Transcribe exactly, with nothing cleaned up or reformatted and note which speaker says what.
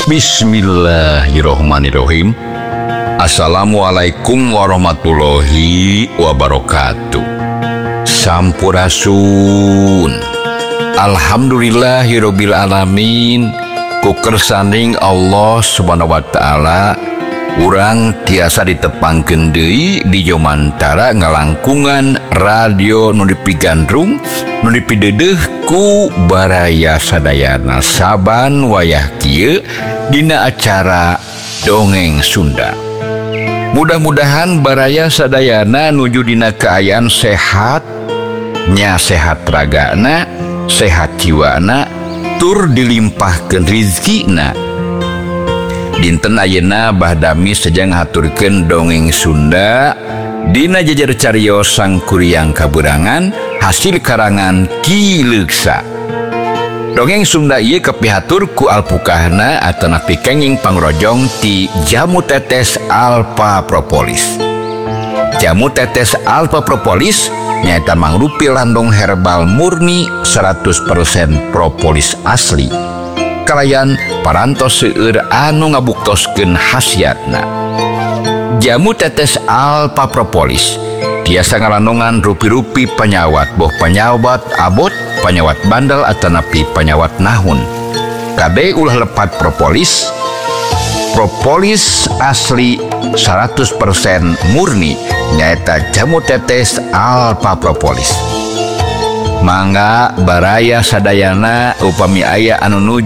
Speaker 1: Bismillahirrohmanirrohim. Assalamualaikum warahmatullahi wabarakatuh. Sampurasun. Alhamdulillahirabbil alamin. Ku kersaning Allah Subhanahu wa taala urang tiasa ditepangkeun deui di jomantara ngalangkungan radio nu dipigandrung nu dipideudeuh ku baraya sadayana saban wayah kieu dina acara Dongeng Sunda. Mudah-mudahan baraya sadayana nuju dina kaayaan sehat, nya sehat ragana, sehat jiwana, tur dilimpahkeun rizkina. Dinten ayeuna bahdami sejang ngaturkeun Dongeng Sunda dina jajar cariyos Sang Kuryang Kaburangan hasil karangan Ki Leuksa. Dongeng Sunda ieu kepihatur ku alpukahna atana pikenging pangrojong ti Jamu Tetes Alpha Propolis. Jamu Tetes Alpha Propolis nyaeta mangrupi landung herbal murni seratus persen propolis asli. Kalayan parantos seueur anu ngabuktoskeun khasiatna. Jamu Tetes Alpha Propolis tiasa ngalandungan rupi-rupi panyawat, boh panyawat abot, panyawat bandel atanapi panyawat nahun. Kade ulah lepat propolis, propolis asli seratus persen murni nyaeta Jamu Tetes Alpha Propolis. Mangga baraya sadayana upami aya anu nuju